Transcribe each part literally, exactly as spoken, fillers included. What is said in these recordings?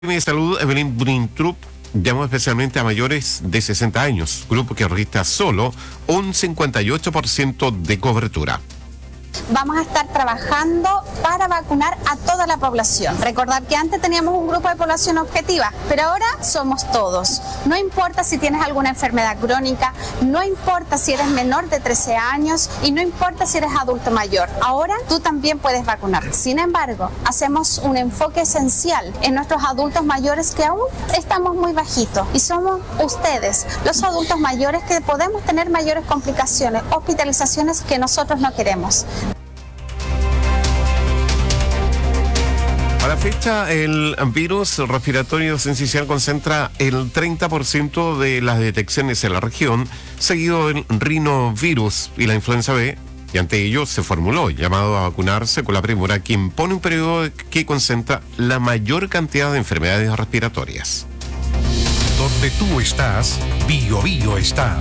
de Salud, Evelyn Brintrup, llamó especialmente a mayores de sesenta años, grupo que registra solo un cincuenta y ocho por ciento de cobertura. Vamos a estar trabajando para vacunar a toda la población. Recordar que antes teníamos un grupo de población objetiva, pero ahora somos todos. No importa si tienes alguna enfermedad crónica, no importa si eres menor de trece años y no importa si eres adulto mayor. Ahora tú también puedes vacunar. Sin embargo, hacemos un enfoque esencial en nuestros adultos mayores que aún estamos muy bajitos y somos ustedes, los adultos mayores, que podemos tener mayores complicaciones, hospitalizaciones que nosotros no queremos. A la fecha, el virus respiratorio sincicial concentra el treinta por ciento de las detecciones en la región, seguido del rinovirus y la influenza B, y ante ello se formuló el llamado a vacunarse con la premura que impone un periodo que concentra la mayor cantidad de enfermedades respiratorias. Donde tú estás, Bio Bio está.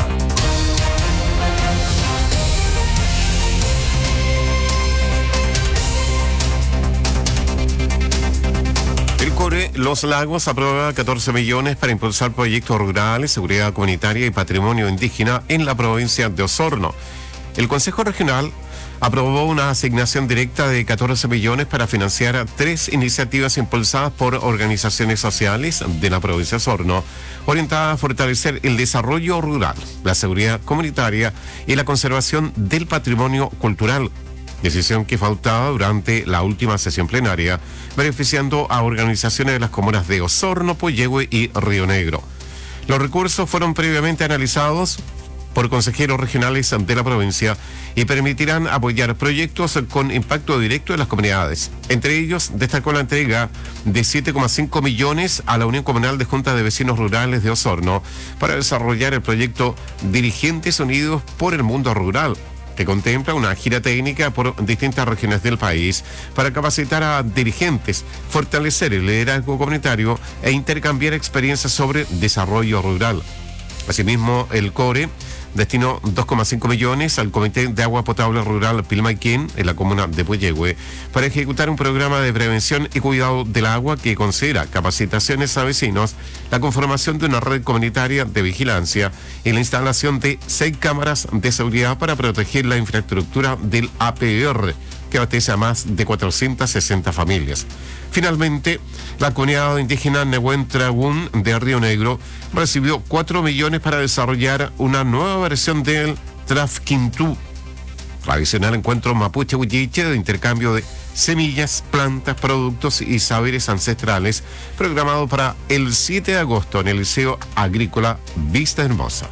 Los Lagos aprueba catorce millones para impulsar proyectos rurales, seguridad comunitaria y patrimonio indígena en la provincia de Osorno. El Consejo Regional aprobó una asignación directa de catorce millones para financiar tres iniciativas impulsadas por organizaciones sociales de la provincia de Osorno, orientadas a fortalecer el desarrollo rural, la seguridad comunitaria y la conservación del patrimonio cultural. Decisión que faltaba durante la última sesión plenaria, beneficiando a organizaciones de las comunas de Osorno, Puyehue y Río Negro. Los recursos fueron previamente analizados por consejeros regionales de la provincia y permitirán apoyar proyectos con impacto directo en las comunidades. Entre ellos, destacó la entrega de siete coma cinco millones a la Unión Comunal de Juntas de Vecinos Rurales de Osorno para desarrollar el proyecto Dirigentes Unidos por el Mundo Rural, que contempla una gira técnica por distintas regiones del país para capacitar a dirigentes, fortalecer el liderazgo comunitario e intercambiar experiencias sobre desarrollo rural. Asimismo, el CORE destinó dos coma cinco millones al Comité de Agua Potable Rural Pilmaiquén, en la comuna de Puyehue, para ejecutar un programa de prevención y cuidado del agua que considera capacitaciones a vecinos, la conformación de una red comunitaria de vigilancia y la instalación de seis cámaras de seguridad para proteger la infraestructura del A P R, que abastece a más de cuatrocientas sesenta familias. Finalmente, la comunidad indígena Nehuen Tragún de Río Negro recibió cuatro millones para desarrollar una nueva versión del Trafquintú, tradicional encuentro mapuche-huilliche de intercambio de semillas, plantas, productos y saberes ancestrales, programado para el siete de agosto en el Liceo Agrícola Vista Hermosa.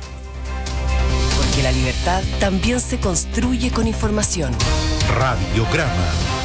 Porque la libertad también se construye con información. Radiograma.